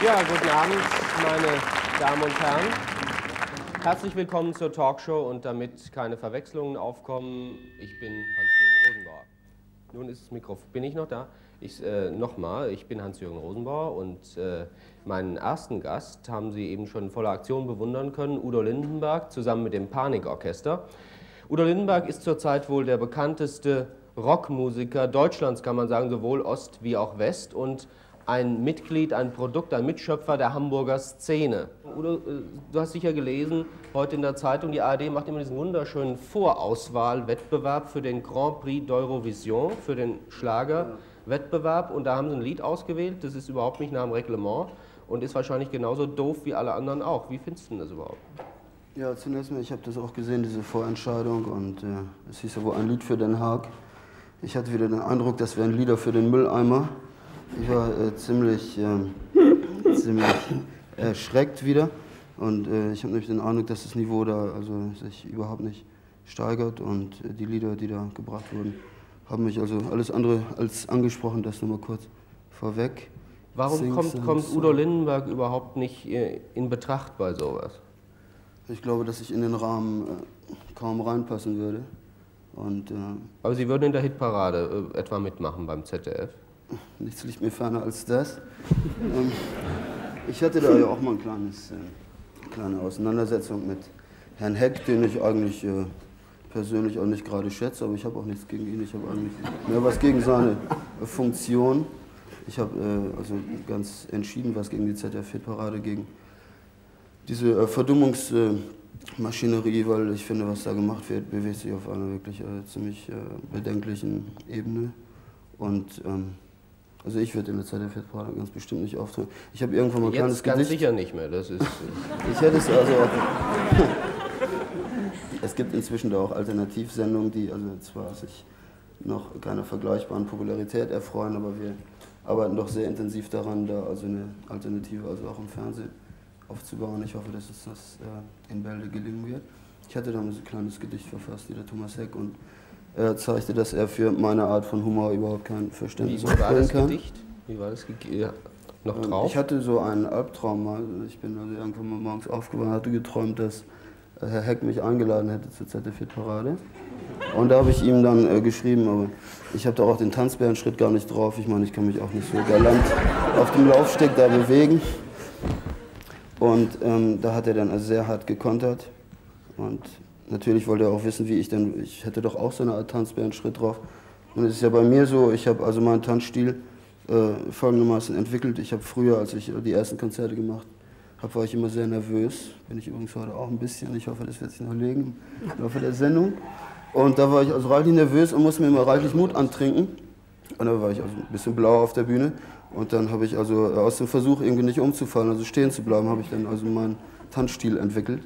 Ja, guten Abend, meine Damen und Herren. Herzlich willkommen zur Talkshow und damit keine Verwechslungen aufkommen, ich bin Hans-Jürgen Rosenbauer. Nun ist das Mikrofon. Bin ich noch da? Nochmal, ich bin Hans-Jürgen Rosenbauer und meinen ersten Gast haben Sie eben schon in voller Aktion bewundern können, Udo Lindenberg, zusammen mit dem Panikorchester. Udo Lindenberg ist zurzeit wohl der bekannteste Rockmusiker Deutschlands, kann man sagen, sowohl Ost wie auch West, und ein Mitglied, ein Produkt, ein Mitschöpfer der Hamburger Szene. Udo, du hast sicher gelesen, heute in der Zeitung, die ARD macht immer diesen wunderschönen Vorauswahlwettbewerb für den Grand Prix d'Eurovision, für den Schlagerwettbewerb, und da haben sie ein Lied ausgewählt, das ist überhaupt nicht nach dem Reglement und ist wahrscheinlich genauso doof wie alle anderen auch. Wie findest du das überhaupt? Ja, zunächst mal, ich habe das auch gesehen, diese Vorentscheidung, und es hieß ja wohl ein Lied für Den Haag. Ich hatte wieder den Eindruck, das wären Lieder für den Mülleimer. Ich war ziemlich erschreckt wieder, und ich habe nämlich den Eindruck, dass das Niveau da also sich überhaupt nicht steigert, und die Lieder, die da gebracht wurden, haben mich also alles andere als angesprochen. Das nur mal kurz vorweg. Warum kommt Udo Lindenberg überhaupt nicht in Betracht bei sowas? Ich glaube, dass ich in den Rahmen kaum reinpassen würde. Und, aber Sie würden in der Hitparade etwa mitmachen beim ZDF? Nichts liegt mir ferner als das. Ich hatte da ja auch mal eine kleine Auseinandersetzung mit Herrn Heck, den ich eigentlich persönlich auch nicht gerade schätze, aber ich habe auch nichts gegen ihn. Ich habe eigentlich mehr was gegen seine Funktion. Ich habe also ganz entschieden was gegen die ZDF-Hitparade, gegen diese Verdummungsmaschinerie, weil ich finde, was da gemacht wird, bewegt sich auf einer wirklich ziemlich bedenklichen Ebene. Und also ich würde in der ZDF-Hitparade ganz bestimmt nicht auftreten. Ich habe irgendwann mal ein kleines Gedicht. Ganz sicher nicht mehr, das ist... Ich hätte es also auch... Es gibt inzwischen da auch Alternativsendungen, die also zwar sich noch keiner vergleichbaren Popularität erfreuen, aber wir arbeiten doch sehr intensiv daran, da also eine Alternative, also auch im Fernsehen, aufzubauen. Ich hoffe, dass es das in Bälde gelingen wird. Ich hatte damals ein kleines Gedicht verfasst, der Thomas Heck, und er zeigte, dass er für meine Art von Humor überhaupt kein Verständnis aufbringen kann. Wie war das Gedicht? Wie war das noch drauf? Ich hatte so einen Albtraum mal. Ich bin also irgendwann mal morgens aufgewacht und hatte geträumt, dass Herr Heck mich eingeladen hätte zur ZDF-Hitparade. Und da habe ich ihm dann geschrieben, aber ich habe da auch den Tanzbärenschritt gar nicht drauf. Ich meine, ich kann mich auch nicht so galant auf dem Laufsteg da bewegen. Und da hat er dann also sehr hart gekontert. Und natürlich wollte er auch wissen, wie ich hätte doch auch so eine Art Tanzbärenschritt drauf. Und es ist ja bei mir so, ich habe also meinen Tanzstil folgendermaßen entwickelt. Ich habe früher, als ich die ersten Konzerte gemacht habe, war ich immer sehr nervös. Bin ich übrigens heute auch ein bisschen. Ich hoffe, das wird sich noch legen im Laufe der Sendung. Und da war ich also reichlich nervös und musste mir immer reichlich Mut antrinken. Und da war ich also ein bisschen blau auf der Bühne. Und dann habe ich also aus dem Versuch, irgendwie nicht umzufallen, also stehen zu bleiben, habe ich dann also meinen Tanzstil entwickelt.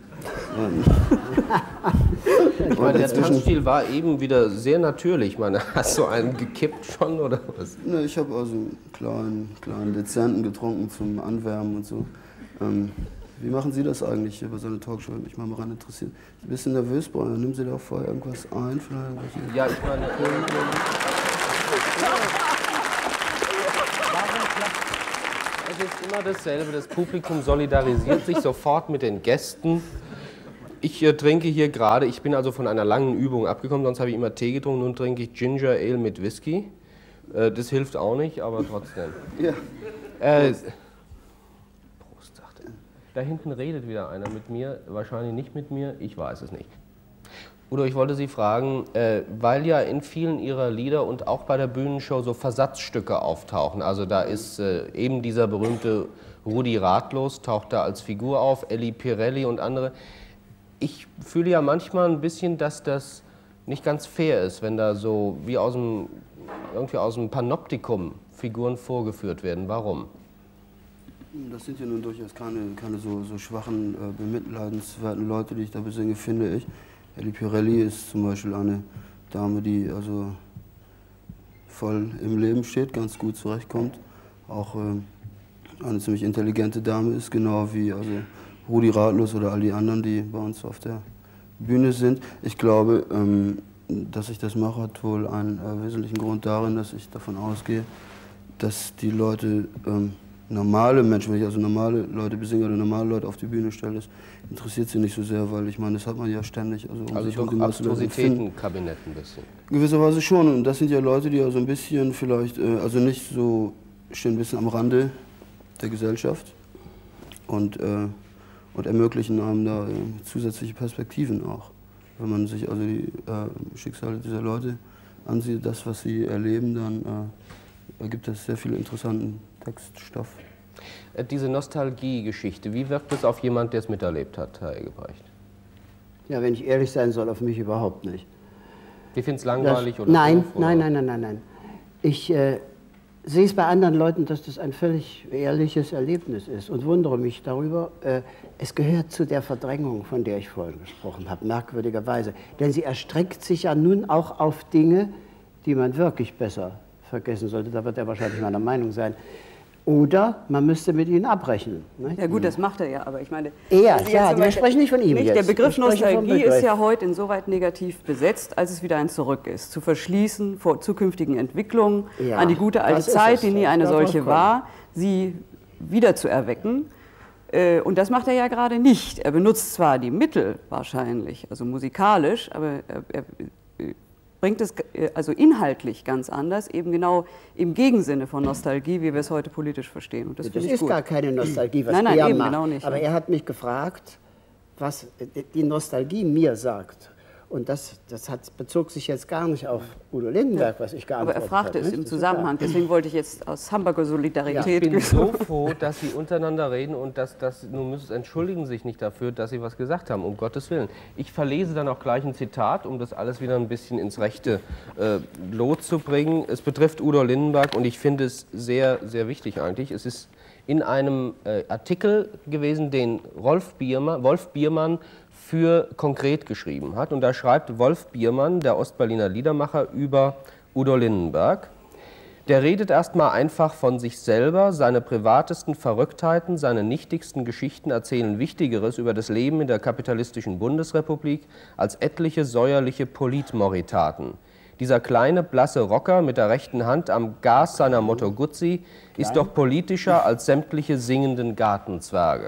Ich meine, der Tanzstil war eben wieder sehr natürlich. Ich meine, hast du einen gekippt schon oder was? Ne, ich habe also einen kleinen Dezenten getrunken zum Anwärmen und so. Wie machen Sie das eigentlich hier bei so einer Talkshow? Würde mich mal daran interessiert. Ein bisschen nervös, Brian. Nehmen Sie da vorher irgendwas ein? Ja, ich meine... Es ist immer dasselbe, das Publikum solidarisiert sich sofort mit den Gästen. Ich trinke hier gerade, ich bin also von einer langen Übung abgekommen, sonst habe ich immer Tee getrunken, nun trinke ich Ginger Ale mit Whisky. Das hilft auch nicht, aber trotzdem. Ja. Prost, sagt er. Da hinten redet wieder einer mit mir, wahrscheinlich nicht mit mir, ich weiß es nicht. Udo, ich wollte Sie fragen, weil ja in vielen Ihrer Lieder und auch bei der Bühnenshow so Versatzstücke auftauchen, also da ist eben dieser berühmte Rudi Ratlos, taucht da als Figur auf, Elli Pirelli und andere. Ich fühle ja manchmal ein bisschen, dass das nicht ganz fair ist, wenn da so wie irgendwie aus dem Panoptikum Figuren vorgeführt werden. Warum? Das sind ja nun durchaus keine so schwachen, bemitleidenswerten Leute, die ich da besinge, finde ich. Elli Pirelli ist zum Beispiel eine Dame, die also voll im Leben steht, ganz gut zurechtkommt. Auch eine ziemlich intelligente Dame ist, genau wie also Rudi Ratlos oder all die anderen, die bei uns auf der Bühne sind. Ich glaube, dass ich das mache, hat wohl einen wesentlichen Grund darin, dass ich davon ausgehe, dass die Leute normale Menschen, wenn ich also normale Leute besinge oder normale Leute auf die Bühne stelle, das interessiert sie nicht so sehr, weil ich meine, das hat man ja ständig. Also doch Abstrusitätenkabinett ein bisschen. Gewisserweise schon. Und das sind ja Leute, die ja so ein bisschen vielleicht, also nicht so, stehen ein bisschen am Rande der Gesellschaft und ermöglichen einem da zusätzliche Perspektiven auch. Wenn man sich also die Schicksale dieser Leute ansieht, das, was sie erleben, dann ergibt das sehr viel interessanten Textstoff. Diese Nostalgie-Geschichte, wie wirkt es auf jemand, der es miterlebt hat, Herr Eggebrecht? Ja, wenn ich ehrlich sein soll, auf mich überhaupt nicht. Sie finden es langweilig oder nein, doof, oder? nein. Ich sehe es bei anderen Leuten, dass das ein völlig ehrliches Erlebnis ist und wundere mich darüber. Es gehört zu der Verdrängung, von der ich vorhin gesprochen habe, merkwürdigerweise. Denn sie erstreckt sich ja nun auch auf Dinge, die man wirklich besser vergessen sollte. Da wird er wahrscheinlich meiner Meinung sein. Oder man müsste mit ihnen abrechnen. Nicht? Ja gut, das macht er ja, aber ich meine... wir sprechen nicht von ihm jetzt. Der Begriff Nostalgie ist ja heute insoweit negativ besetzt, als es wieder ein Zurück ist. Zu verschließen vor zukünftigen Entwicklungen, an die gute alte Zeit, die nie eine solche war, sie wieder zu erwecken. Und das macht er ja gerade nicht. Er benutzt zwar die Mittel wahrscheinlich, also musikalisch, aber er bringt es also inhaltlich ganz anders, eben genau im Gegensinne von Nostalgie, wie wir es heute politisch verstehen. Und das ist gut. Gar keine Nostalgie, was nein, er eben, macht. genau nicht. Aber er hat mich gefragt, was die Nostalgie mir sagt. Und das bezog sich jetzt gar nicht auf Udo Lindenberg, was ich geantwortet habe. Aber er fragte es im Zusammenhang, deswegen wollte ich jetzt aus Hamburger Solidarität... Ich bin so froh, dass Sie untereinander reden und nun entschuldigen Sie sich nicht dafür, dass Sie was gesagt haben, um Gottes Willen. Ich verlese dann auch gleich ein Zitat, um das alles wieder ein bisschen ins rechte Lot zu bringen. Es betrifft Udo Lindenberg und ich finde es sehr, sehr wichtig eigentlich. Es ist in einem Artikel gewesen, den Wolf Biermann für Konkret geschrieben hat. Und da schreibt Wolf Biermann, der Ostberliner Liedermacher, über Udo Lindenberg. Der redet erstmal einfach von sich selber, seine privatesten Verrücktheiten, seine nichtigsten Geschichten erzählen Wichtigeres über das Leben in der kapitalistischen Bundesrepublik als etliche säuerliche Politmoritaten. Dieser kleine, blasse Rocker mit der rechten Hand am Gas seiner Moto Guzzi ist doch politischer als sämtliche singenden Gartenzwerge.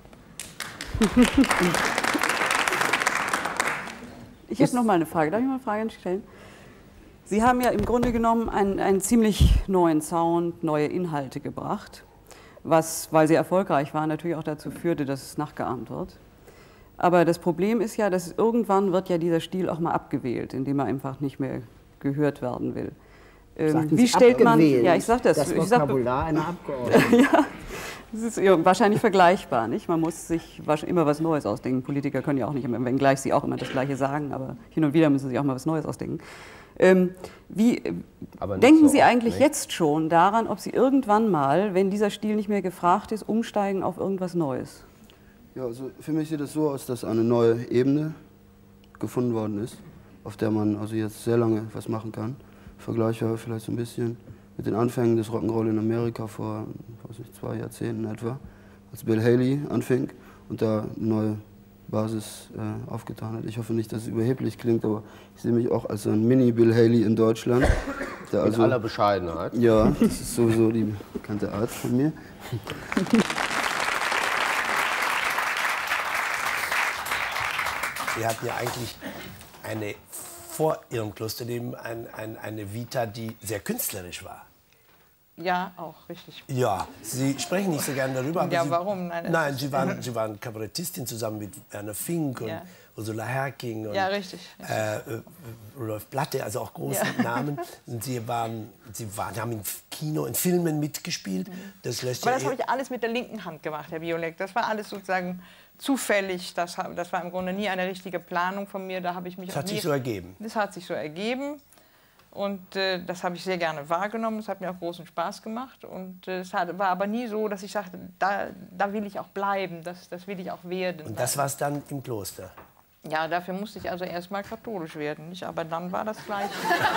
Ich habe noch mal eine Frage. Darf ich mal eine Frage stellen? Sie haben ja im Grunde genommen einen ziemlich neuen Sound, neue Inhalte gebracht, was, weil Sie erfolgreich waren, natürlich auch dazu führte, dass es nachgeahmt wird. Aber das Problem ist ja, dass irgendwann wird ja dieser Stil auch mal abgewählt, indem er einfach nicht mehr gehört werden will. Wie stellt man... Ja, ich sage das. Das Vokabular einer Abgeordneten. Ja. Das ist wahrscheinlich vergleichbar, nicht? Man muss sich immer was Neues ausdenken. Politiker können ja auch nicht immer, wenngleich sie auch immer das Gleiche sagen, aber hin und wieder müssen sie auch mal was Neues ausdenken. Denken Sie eigentlich jetzt schon daran, ob Sie irgendwann mal, wenn dieser Stil nicht mehr gefragt ist, umsteigen auf irgendwas Neues? Ja, also für mich sieht es so aus, dass eine neue Ebene gefunden worden ist, auf der man also jetzt sehr lange was machen kann. Vergleichbar vielleicht so ein bisschen mit den Anfängen des Rock'n'Roll in Amerika vor 2 Jahrzehnten etwa, als Bill Haley anfing und da eine neue Basis aufgetan hat. Ich hoffe nicht, dass es überheblich klingt, aber ich sehe mich auch als so ein Mini-Bill Haley in Deutschland. Der mit aller Bescheidenheit. Ja, das ist sowieso die bekannte Art von mir. Sie hatten ja eigentlich vor Ihrem Klosterleben eine Vita, die sehr künstlerisch war. Ja, auch, richtig. Ja, Sie sprechen nicht so gerne darüber. Aber ja, warum? Nein, Sie waren Kabarettistin zusammen mit Werner Fink und Ursula Herking und richtig. Rudolf Platte, also auch großen Namen. Und Sie haben im Kino, in Filmen mitgespielt. Das lässt aber das habe ich alles mit der linken Hand gemacht, Herr Biolek. Das war alles sozusagen zufällig. Das war im Grunde nie eine richtige Planung von mir. Da habe ich mich das hat sich so ergeben? Das hat sich so ergeben. Und das habe ich sehr gerne wahrgenommen. Es hat mir auch großen Spaß gemacht. Und es war aber nie so, dass ich sagte, da will ich auch bleiben, das will ich auch werden. Und das war es dann im Kloster? Ja, dafür musste ich also erst mal katholisch werden. Nicht? Aber dann war das Gleiche.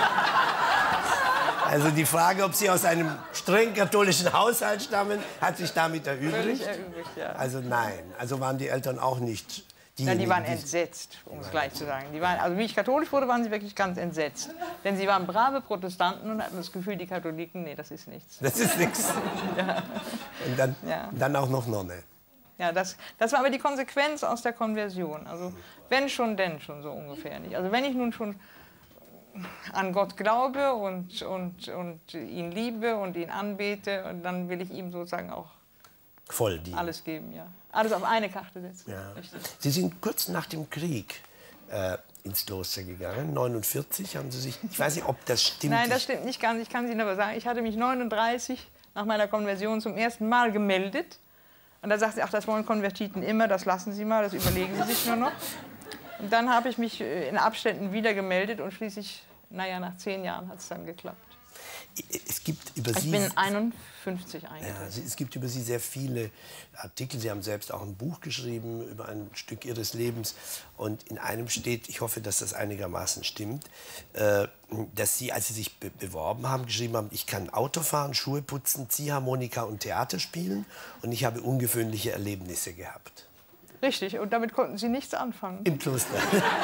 Also die Frage, ob Sie aus einem streng katholischen Haushalt stammen, hat sich damit erübrigt? Völlig erübrigt, ja. Also nein, also waren die Eltern auch nicht Die waren entsetzt, um es gleich zu sagen. Die waren, also wie ich katholisch wurde, waren sie wirklich ganz entsetzt. Denn sie waren brave Protestanten und hatten das Gefühl, die Katholiken, nee, das ist nichts. Das ist nichts. Ja. Und dann auch noch Nonne. Ja, das war aber die Konsequenz aus der Konversion. Also wenn schon, denn schon, so ungefähr nicht. Also wenn ich nun schon an Gott glaube und ihn liebe und ihn anbete, und dann will ich ihm sozusagen auch voll dienen. Alles geben, ja. Alles auf eine Karte setzen. Ja. Sie sind kurz nach dem Krieg ins Kloster gegangen. 49 haben Sie sich, ich weiß nicht, ob das stimmt. Nein, das stimmt nicht ganz. Ich kann es Ihnen aber sagen. Ich hatte mich 39 nach meiner Konversion zum ersten Mal gemeldet. Und da sagte sie, ach, das wollen Konvertiten immer, das lassen Sie mal, das überlegen Sie sich nur noch. Und dann habe ich mich in Abständen wieder gemeldet und schließlich, naja, nach 10 Jahren hat es dann geklappt. Es gibt über Sie, ich bin 51 eingetreten. Ja, es gibt über Sie sehr viele Artikel. Sie haben selbst auch ein Buch geschrieben über ein Stück Ihres Lebens. Und in einem steht, ich hoffe, dass das einigermaßen stimmt, dass Sie, als Sie sich beworben haben, geschrieben haben, ich kann Auto fahren, Schuhe putzen, Ziehharmonika und Theater spielen. Und ich habe ungewöhnliche Erlebnisse gehabt. Richtig, und damit konnten Sie nichts anfangen. Im Kloster.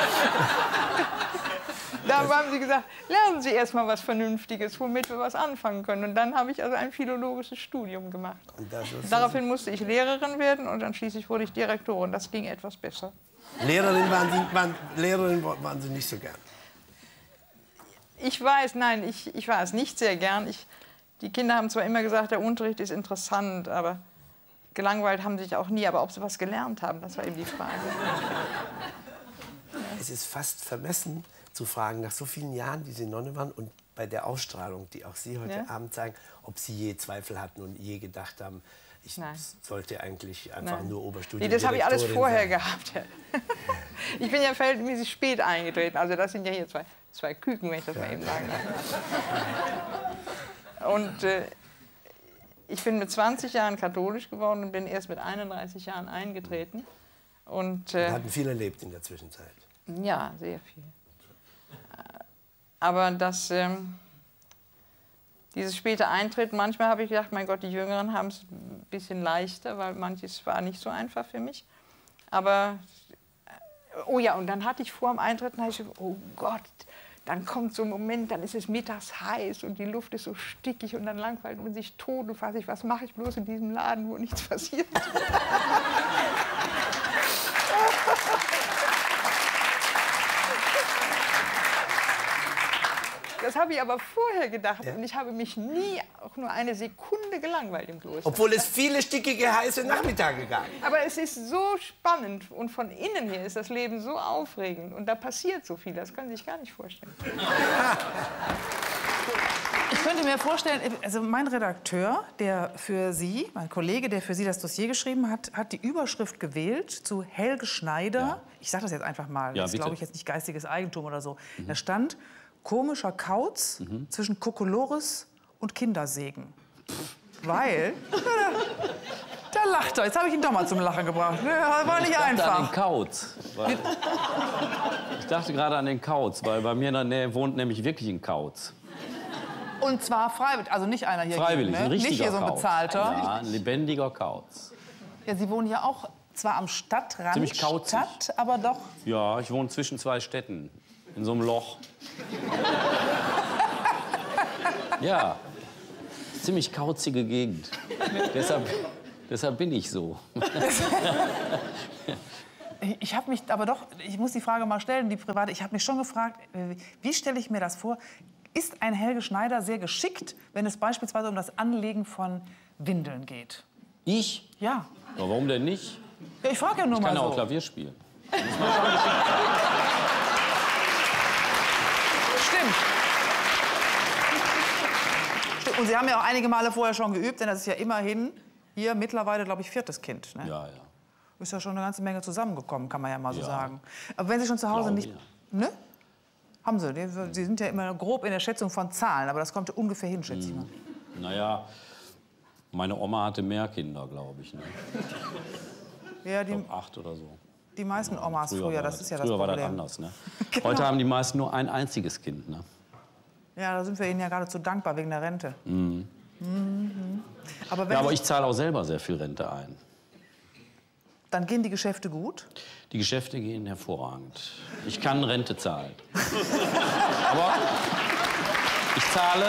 Da haben sie gesagt, lernen Sie erst mal was Vernünftiges, womit wir was anfangen können. Und dann habe ich also ein philologisches Studium gemacht. Daraufhin musste ich Lehrerin werden und dann schließlich wurde ich Direktorin. Das ging etwas besser. Lehrerin waren Sie nicht so gern? Ich weiß, nein, ich war es nicht sehr gern. Die Kinder haben zwar immer gesagt, der Unterricht ist interessant, aber gelangweilt haben sie sich auch nie. Aber ob sie was gelernt haben, das war eben die Frage. Es ist fast vermessen zu fragen, nach so vielen Jahren, die Sie Nonne waren und bei der Ausstrahlung, die auch Sie heute Abend zeigen, ob Sie je Zweifel hatten und je gedacht haben, ich sollte eigentlich einfach nur Oberstudium. Nee, das habe ich alles vorher gehabt. Ich bin ja verhältnismäßig spät eingetreten. Also das sind ja hier zwei Küken, wenn ich das mal eben sagen darf. Und ich bin mit 20 Jahren katholisch geworden und bin erst mit 31 Jahren eingetreten. Und Sie hatten viel erlebt in der Zwischenzeit. Ja, sehr viel. Aber dieses späte Eintreten, manchmal habe ich gedacht, mein Gott, die Jüngeren haben es ein bisschen leichter, weil manches war nicht so einfach für mich. Aber, oh ja, und dann hatte ich vor dem Eintreten, ich gedacht, oh Gott, dann kommt so ein Moment, dann ist es mittags heiß und die Luft ist so stickig und dann langweilt man sich tot und fragt sich, was mache ich bloß in diesem Laden, wo nichts passiert. Das habe ich aber vorher gedacht und ich habe mich nie auch nur eine Sekunde gelangweilt im Kloster. Obwohl es viele stickige, heiße Nachmittage gab. Aber es ist so spannend und von innen her ist das Leben so aufregend und da passiert so viel, das können Sie sich gar nicht vorstellen. Ich könnte mir vorstellen, also mein Redakteur, der für Sie, mein Kollege, der für Sie das Dossier geschrieben hat, hat die Überschrift gewählt zu Helge Schneider. Ja. Ich sage das jetzt einfach mal, das ist, glaube ich, jetzt nicht geistiges Eigentum oder so. Da stand komischer Kauz zwischen Kokolores und Kindersegen. Weil, da lacht er. Jetzt habe ich ihn doch mal zum Lachen gebracht. Ja, war nicht einfach. An den Kauz. Ich dachte gerade an den Kauz, weil bei mir in der Nähe wohnt nämlich wirklich ein Kauz. Und zwar freiwillig, also nicht einer hier. Freiwillig, gegen, ne? Ein richtiger Nicht hier so ein bezahlter. Ja, ein lebendiger Kauz. Ja, Sie wohnen ja auch zwar am Stadtrand, ziemlich kauzig. Stadt, aber doch. Ja, ich wohne zwischen 2 Städten, in so einem Loch. Ja, ziemlich kauzige Gegend. Deshalb bin ich so. Ich habe mich aber doch, ich muss die Frage mal stellen, die private, ich habe mich schon gefragt, wie stelle ich mir das vor? Ist ein Helge Schneider sehr geschickt, wenn es beispielsweise um das Anlegen von Windeln geht? Ich? Ja. Aber warum denn nicht? Ja, ich frage ja nur mal so. Ich kann auch Klavier spielen. Stimmt. Und Sie haben ja auch einige Male vorher schon geübt, denn das ist ja immerhin hier mittlerweile, glaube ich, 4. Kind. Ne? Ja, ja. Ist ja schon eine ganze Menge zusammengekommen, kann man ja mal so sagen. Aber wenn Sie schon zu Hause nicht... Ne? Haben Sie. Sie sind ja immer grob in der Schätzung von Zahlen, aber das kommt ungefähr hin, schätze ich mal. Naja, meine Oma hatte mehr Kinder, glaube ich. Ne? Ja, ich glaube 8 oder so. Die meisten Omas früher, das ist ja das Problem. Früher war das anders, ne? Genau. Heute haben die meisten nur ein einziges Kind, ne? Ja, da sind wir Ihnen ja geradezu dankbar wegen der Rente. Aber ich zahle auch selber sehr viel Rente ein. Dann gehen die Geschäfte gut? Die Geschäfte gehen hervorragend. Ich kann Rente zahlen. Aber ich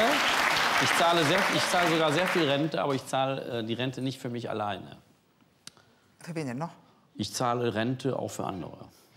zahle sogar sehr viel Rente, aber ich zahle die Rente nicht für mich alleine. Für wen denn noch? Ich zahle Rente auch für andere.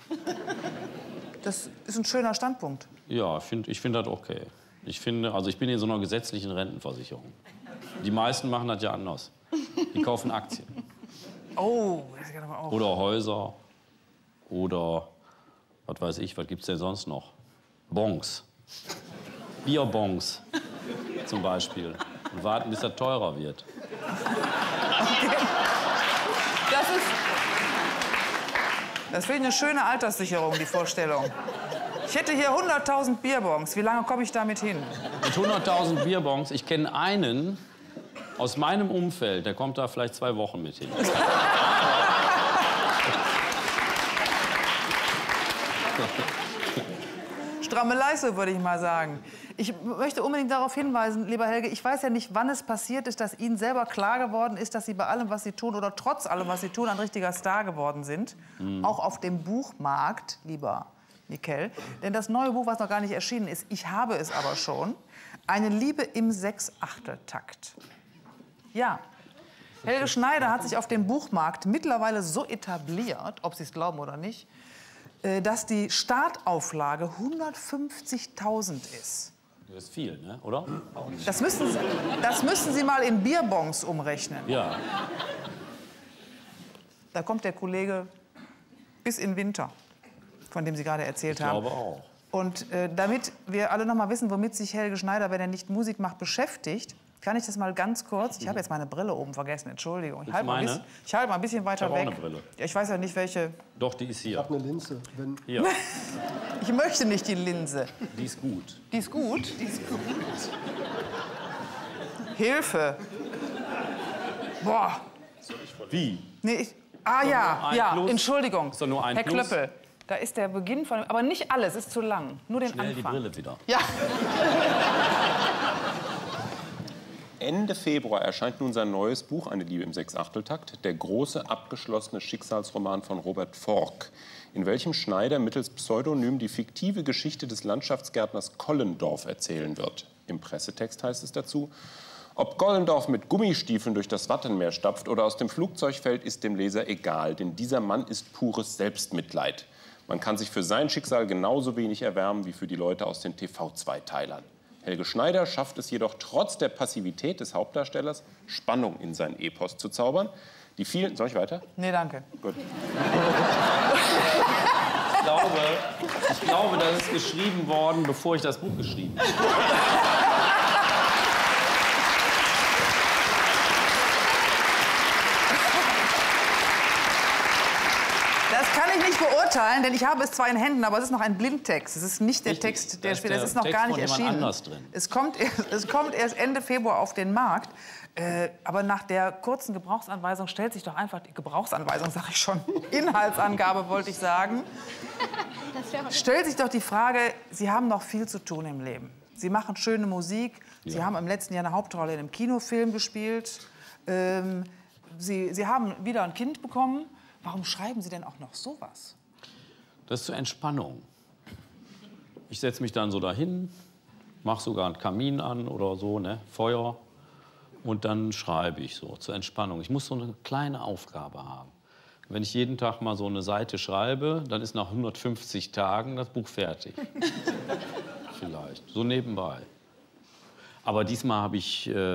Das ist ein schöner Standpunkt. Ja, ich find das okay. Ich bin in so einer gesetzlichen Rentenversicherung. Die meisten machen das ja anders. Die kaufen Aktien. Oh, das geht aber auch. Oder Häuser. Oder, was weiß ich, was gibt's denn sonst noch? Bons. Bierbons zum Beispiel. Und warten, bis das teurer wird. Okay. Das finde ich eine schöne Alterssicherung, die Vorstellung. Ich hätte hier 100.000 Bierbons. Wie lange komme ich damit hin? Mit 100.000 Bierbons, ich kenne einen aus meinem Umfeld, der kommt da vielleicht 2 Wochen mit hin. Stramme Leistung, würde ich mal sagen. Ich möchte unbedingt darauf hinweisen, lieber Helge, ich weiß ja nicht, wann es passiert ist, dass Ihnen selber klar geworden ist, dass Sie bei allem, was Sie tun oder trotz allem, was Sie tun, ein richtiger Star geworden sind. Auch auf dem Buchmarkt, lieber Mikel. Denn das neue Buch, was noch gar nicht erschienen ist, ich habe es aber schon, Eine Liebe im 6/8-Takt. Ja, Helge Schneider hat sich auf dem Buchmarkt mittlerweile so etabliert, ob Sie es glauben oder nicht, dass die Startauflage 150.000 ist. Das ist viel, ne? Oder? Das müssen Sie mal in Bierbons umrechnen. Ja. Da kommt der Kollege bis in Winter, von dem Sie gerade erzählt haben. Ich glaube auch. Und damit wir alle noch mal wissen, womit sich Helge Schneider, wenn er nicht Musik macht, beschäftigt, kann ich das mal ganz kurz... Ich habe jetzt meine Brille oben vergessen, Entschuldigung. Ich halte mal ein bisschen weiter weg. Ich habe auch eine Brille. Ja, ich weiß ja nicht, welche... Doch, die ist hier. Ich habe eine Linse. Hier. Ich möchte nicht die Linse. Die ist gut. Die ist gut? Die ist gut. Hilfe. Boah. Wie? Nee, ja, Entschuldigung. Ist doch nur ein Herr Plus. Klöppel, da ist der Beginn von... Aber nicht alles, ist zu lang. Nur den Schnell Anfang. die Brille wieder. Ja. Ende Februar erscheint nun sein neues Buch, Eine Liebe im 6/8-Takt, der große, abgeschlossene Schicksalsroman von Robert Forck, in welchem Schneider mittels Pseudonym die fiktive Geschichte des Landschaftsgärtners Kollendorf erzählen wird. Im Pressetext heißt es dazu: Ob Kollendorf mit Gummistiefeln durch das Wattenmeer stapft oder aus dem Flugzeug fällt, ist dem Leser egal, denn dieser Mann ist pures Selbstmitleid. Man kann sich für sein Schicksal genauso wenig erwärmen wie für die Leute aus den TV-Zweiteilern. Helge Schneider schafft es jedoch trotz der Passivität des Hauptdarstellers, Spannung in sein Epos zu zaubern. Die vielen... Soll ich weiter? Nee, danke. Gut. Ich glaube, das ist geschrieben worden, bevor ich das Buch geschrieben habe. Das kann ich nicht beurteilen, denn ich habe es zwar in Händen, aber es ist noch ein Blindtext. Es ist nicht der Text, der spielt. Das ist noch gar nicht erschienen. Es kommt erst Ende Februar auf den Markt. Aber nach der kurzen Gebrauchsanweisung stellt sich doch einfach die Gebrauchsanweisung, sage ich schon, Inhaltsangabe wollte ich sagen. Stellt sich doch die Frage, Sie haben noch viel zu tun im Leben. Sie machen schöne Musik. Sie haben im letzten Jahr eine Hauptrolle in einem Kinofilm gespielt. Sie haben wieder ein Kind bekommen. Warum schreiben Sie denn auch noch sowas? Das ist zur Entspannung. Ich setze mich dann so dahin, mache sogar einen Kamin an oder so, ne, Feuer. Und dann schreibe ich so zur Entspannung. Ich muss so eine kleine Aufgabe haben. Wenn ich jeden Tag mal so eine Seite schreibe, dann ist nach 150 Tagen das Buch fertig. Vielleicht, so nebenbei. Aber diesmal habe ich